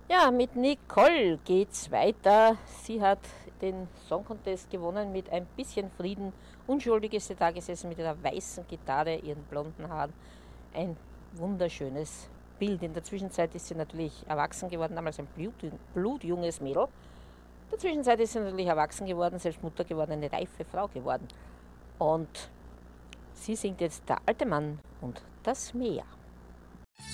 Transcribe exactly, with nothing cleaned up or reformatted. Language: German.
Ja, mit Nicole geht's weiter. Sie hat den Song Contest gewonnen mit ein bisschen Frieden. Unschuldig ist sie da gesessen mit ihrer weißen Gitarre, ihren blonden Haaren. Ein wunderschönes Bild. In der Zwischenzeit ist sie natürlich erwachsen geworden, damals ein blut, blutjunges Mädel. In der Zwischenzeit ist sie natürlich erwachsen geworden, selbst Mutter geworden, eine reife Frau geworden. Und sie singt jetzt Der alte Mann und das Meer.